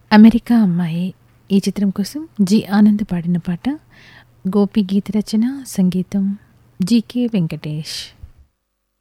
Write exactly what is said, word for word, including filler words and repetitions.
America అమ్మాయి ఈ చిత్రం కోసం జి ఆనంద్ పాడిన పాట. గోపి గీత రచన, సంగీతం జీకే వెంకటేష్.